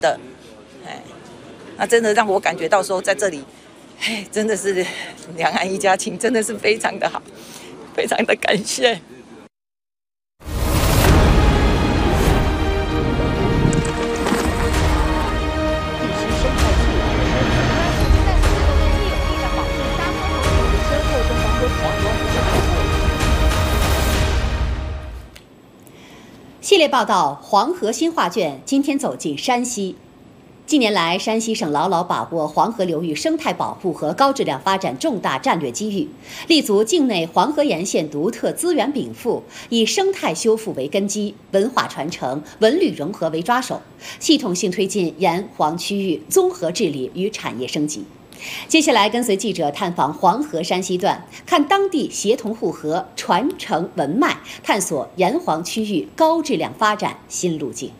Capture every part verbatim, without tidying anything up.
的，哎，那真的让我感觉到说，在这里，哎，真的是两岸一家亲，真的是非常的好，非常的感谢。 系列报道《黄河新画卷》今天走进山西。近年来，山西省牢牢把握黄河流域生态保护和高质量发展重大战略机遇，立足境内黄河沿线独特资源禀赋，以生态修复为根基，文化传承、文旅融合为抓手，系统性推进沿黄区域综合治理与产业升级。接下来，跟随记者探访黄河山西段，看当地协同互合、传承文脉，探索沿黄区域高质量发展新路径。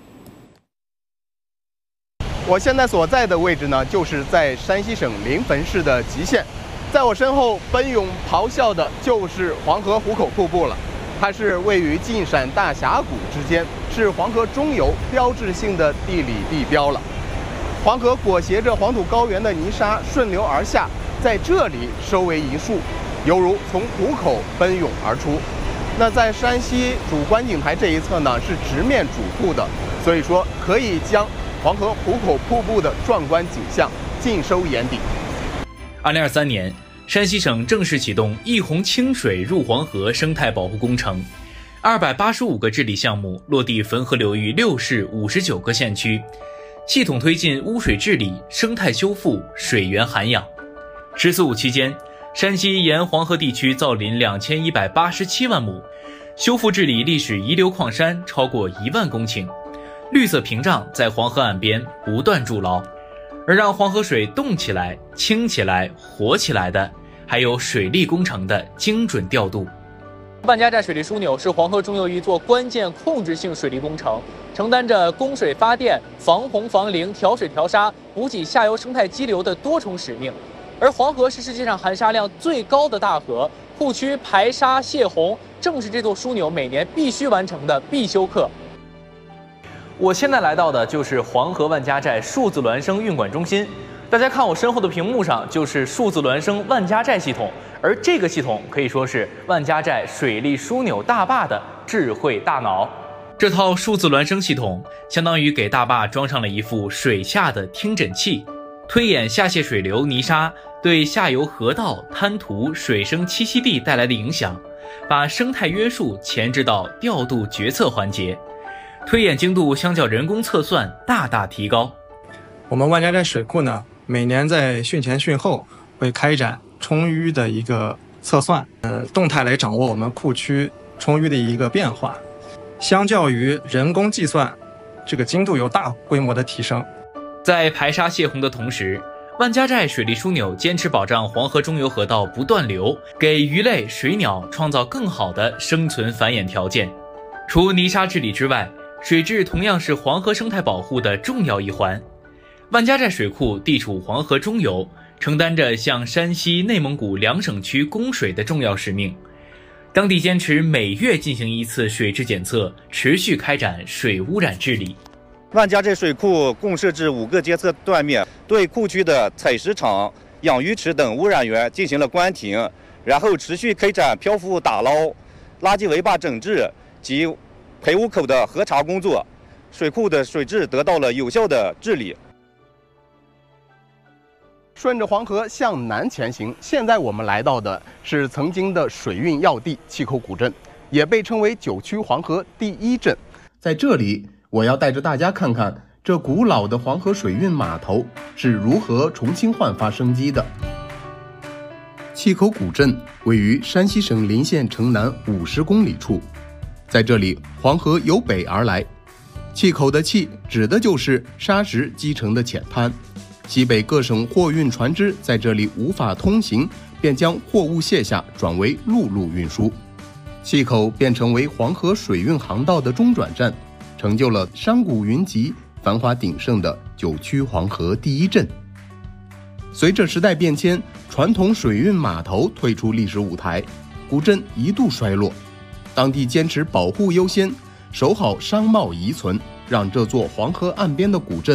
我现在所在的位置呢，就是在山西省临汾市的极限，在我身后奔涌咆哮的就是黄河壶口瀑布了。它是位于晋陕大峡谷之间，是黄河中游标志性的地理地标了。黄河裹挟着黄土高原的泥沙顺流而下，在这里收为一束，犹如从壶口奔涌而出。那在山西主观景台这一侧呢，是直面主瀑的，所以说可以将黄河壶口瀑布的壮观景象尽收眼底。 二零二三年，山西省正式启动一洪清水入黄河生态保护工程，二百八十五个治理项目落地汾河流域六市五十九个县区。系统推进污水治理、生态修复、水源涵养。十四五期间，山西沿黄河地区造林两千一百八十七万亩，修复治理历史遗留矿山超过一万公顷，绿色屏障在黄河岸边不断筑牢。而让黄河水动起来、清起来、活起来的，还有水利工程的精准调度。 万家寨水利枢纽是黄河中游一座关键控制性水利工程，承担着供水发电、防洪防凌、调水调沙、补给下游生态激流的多重使命。而黄河是世界上含沙量最高的大河，库区排沙泄洪正是这座枢纽每年必须完成的必修课。我现在来到的就是黄河万家寨数字孪生运管中心，大家看我身后的屏幕上就是数字孪生万家寨系统。而这个系统可以说是万家寨水利枢纽大坝的智慧大脑。这套数字孪生系统相当于给大坝装上了一副水下的听诊器，推演下泄水流泥沙对下游河道、滩涂、水生栖息地带来的影响，把生态约束前置到调度决策环节，推演精度相较人工测算大大提高。 我们万家寨水库呢，每年在汛前汛后会开展充淤的一个测算，呃，动态来掌握我们库区充淤的一个变化。相较于人工计算，这个精度有大规模的提升。 在排沙泄洪的同时，万家寨水利枢纽坚持保障黄河中游河道不断流，给鱼类、水鸟创造更好的生存繁衍条件。除泥沙治理之外，水质同样是黄河生态保护的重要一环。万家寨水库地处黄河中游，承担着向山西、内蒙古两省区供水的重要使命。当地坚持每月进行一次水质检测，持续开展水污染治理。 万家寨水库共设置五个监测断面，对库区的采石场、养鱼池等污染源进行了关停，然后持续开展漂浮打捞、垃圾围坝整治及排污口的核查工作，水库的水质得到了有效的治理。 顺着黄河向南前行，现在我们来到的是曾经的水运要地碛口古镇，也被称为九曲黄河第一镇。在这里，我要带着大家看看这古老的黄河水运码头是如何重新焕发生机的。碛口古镇位于山西省临县城南五十公里处，在这里黄河由北而来，碛口的碛指的就是沙石积成的浅滩。西北各省货运船只在这里无法通行，便将货物卸下，转为陆路运输。碛口便成为黄河水运航道的中转站，成就了山谷云集、繁华鼎盛的九曲黄河第一镇。随着时代变迁，传统水运码头退出历史舞台，古镇一度衰落。当地坚持保护优先，守好商贸遗存，让这座黄河岸边的古镇